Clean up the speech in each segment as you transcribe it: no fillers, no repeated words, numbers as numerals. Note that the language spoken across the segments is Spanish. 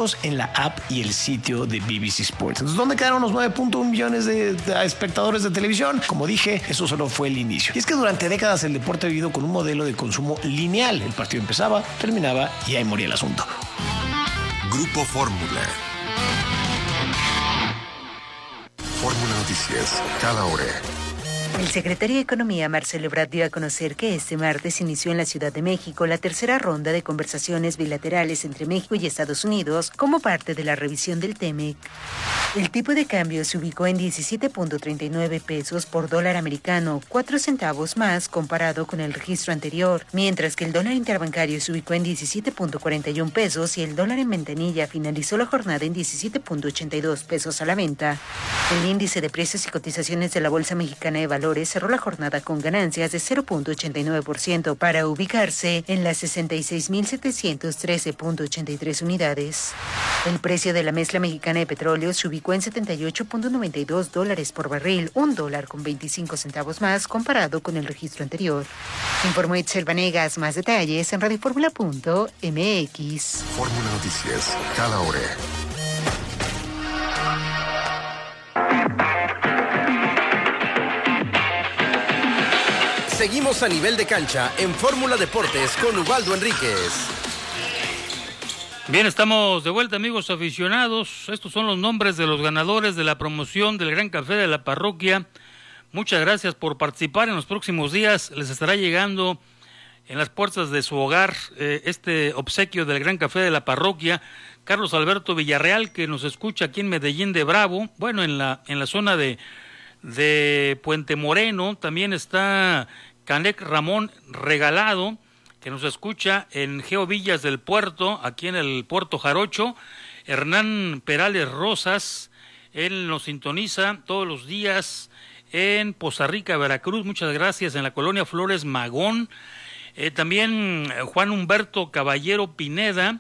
todos en la app y el sitio de BBC Sports. Entonces, ¿dónde quedaron los 9.1 millones de espectadores de televisión? Como dije, eso solo fue el inicio. Y es que durante décadas el deporte ha vivido con un modelo de consumo lineal. El partido empezaba, terminaba y ahí moría el asunto. Grupo Fórmula. Fórmula Noticias, cada hora. El secretario de Economía, Marcelo Ebrard, dio a conocer que este martes inició en la Ciudad de México la tercera ronda de conversaciones bilaterales entre México y Estados Unidos como parte de la revisión del TEMEC. El tipo de cambio se ubicó en 17.39 pesos por dólar americano, 4 centavos más comparado con el registro anterior, mientras que el dólar interbancario se ubicó en 17.41 pesos y el dólar en ventanilla finalizó la jornada en 17.82 pesos a la venta. El índice de precios y cotizaciones de la Bolsa Mexicana de Valores cerró la jornada con ganancias de 0.89% para ubicarse en las 66.713.83 unidades. El precio de la mezcla mexicana de petróleo se ubicó en $78.92 por barril, $1.25 más comparado con el registro anterior. Informó Itzel Vanegas. Más detalles en radioformula.mx. Fórmula Noticias, cada hora. Seguimos a nivel de cancha en Fórmula Deportes con Ubaldo Enríquez. Bien, estamos de vuelta, amigos aficionados. Estos son los nombres de los ganadores de la promoción del Gran Café de la Parroquia. Muchas gracias por participar. En los próximos días les estará llegando en las puertas de su hogar este obsequio del Gran Café de la Parroquia. Carlos Alberto Villarreal, que nos escucha aquí en Medellín de Bravo, bueno, en la zona de Puente Moreno. También está Canec Ramón Regalado, que nos escucha en Geo Villas del Puerto, aquí en el Puerto Jarocho. Hernán Perales Rosas, él nos sintoniza todos los días en Poza Rica, Veracruz. Muchas gracias. En la colonia Flores Magón. También Juan Humberto Caballero Pineda,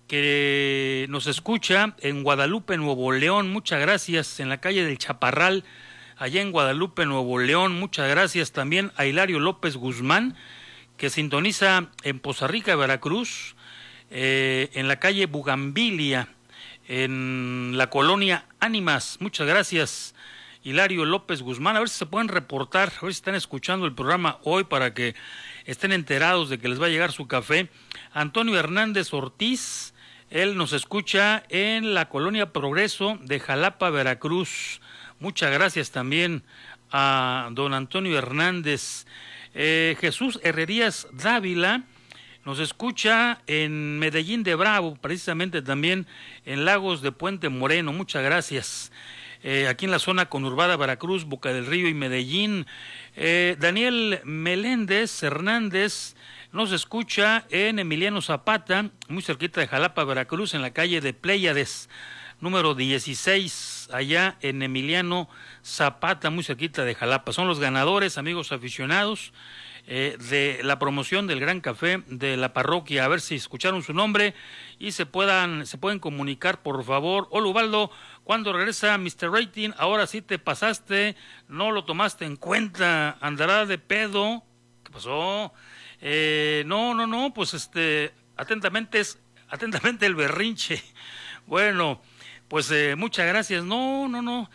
que nos escucha en Guadalupe, Nuevo León. Muchas gracias. En la calle del Chaparral, allá en Guadalupe, Nuevo León. Muchas gracias también a Hilario López Guzmán, que sintoniza en Poza Rica, Veracruz, en la calle Bugambilia, en la colonia Ánimas. Muchas gracias, Hilario López Guzmán. A ver si se pueden reportar, a ver si están escuchando el programa hoy para que estén enterados de que les va a llegar su café. Antonio Hernández Ortiz, él nos escucha en la colonia Progreso de Jalapa, Veracruz. Muchas gracias también a don Antonio Hernández. Jesús Herrerías Dávila nos escucha en Medellín de Bravo, precisamente también en Lagos de Puente Moreno. Muchas gracias. Aquí en la zona conurbada Veracruz, Boca del Río y Medellín. Daniel Meléndez Hernández nos escucha en Emiliano Zapata, muy cerquita de Jalapa, Veracruz, en la calle de Pléyades, número 16, allá en Emiliano Zapata, muy cerquita de Jalapa. Son los ganadores, amigos aficionados, de la promoción del Gran Café de la Parroquia. A ver si escucharon su nombre y se pueden comunicar, por favor. Hola, Ubaldo, ¿cuándo regresa Mr. Rating? Ahora sí te pasaste, no lo tomaste en cuenta, andará de pedo. ¿Qué pasó? No, pues atentamente el berrinche. Bueno, pues muchas gracias. No.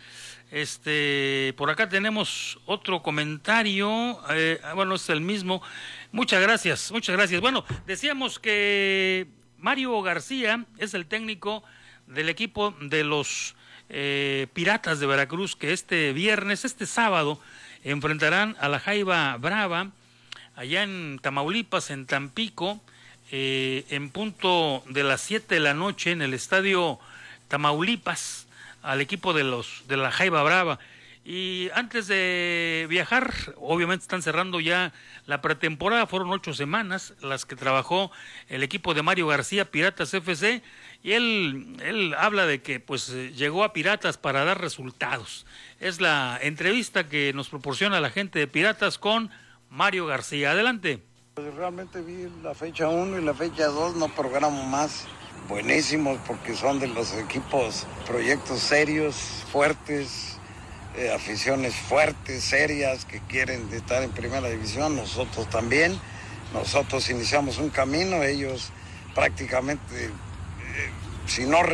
Por acá tenemos otro comentario. Bueno, es el mismo. Muchas gracias. Bueno, decíamos que Mario García es el técnico del equipo de los Piratas de Veracruz, que este sábado, enfrentarán a la Jaiba Brava allá en Tamaulipas, en Tampico, en punto de las 7 de la noche en el estadio Tamaulipas, al equipo de la Jaiba Brava. Y antes de viajar, obviamente están cerrando ya la pretemporada. Fueron 8 semanas las que trabajó el equipo de Mario García, Piratas FC, y él habla de que pues llegó a Piratas para dar resultados. Es la entrevista que nos proporciona la gente de Piratas con Mario García. Adelante. Pues realmente vi la fecha 1 y la fecha 2, no programo más. Buenísimos porque son de los equipos, proyectos serios, fuertes, aficiones fuertes, serias, que quieren estar en primera división. Nosotros también. Nosotros iniciamos un camino, ellos prácticamente, si no